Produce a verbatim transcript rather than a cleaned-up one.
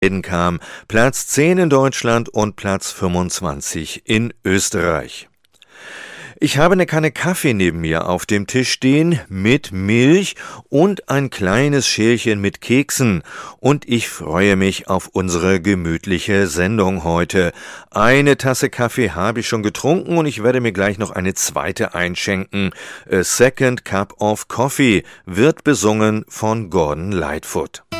kam, Platz zehn in Deutschland und Platz fünfundzwanzig in Österreich. Ich habe eine Kanne Kaffee neben mir auf dem Tisch stehen mit Milch und ein kleines Schälchen mit Keksen und ich freue mich auf unsere gemütliche Sendung heute. Eine Tasse Kaffee habe ich schon getrunken und ich werde mir gleich noch eine zweite einschenken. A Second Cup of Coffee wird besungen von Gordon Lightfoot.